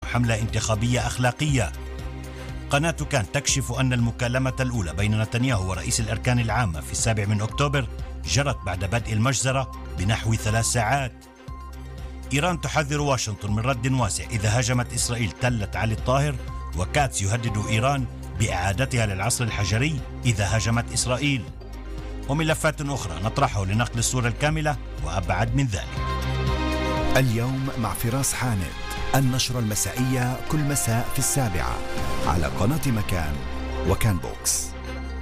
حملة انتخابية أخلاقية. قناة كان تكشف أن المكالمة الأولى بين نتنياهو ورئيس الأركان العامة في 7 أكتوبر جرت بعد بدء المجزرة بنحو 3 ساعات. إيران تحذر واشنطن من رد واسع إذا هاجمت إسرائيل تلة علي الطاهر، وكاتس يهدد إيران بإعادتها للعصر الحجري إذا هاجمت إسرائيل. وملفات أخرى نطرحه لنقل الصورة الكاملة وأبعد من ذلك. اليوم مع فراس حامد، النشرة المسائية كل مساء في 7 على قناة مكان وكان بوكس.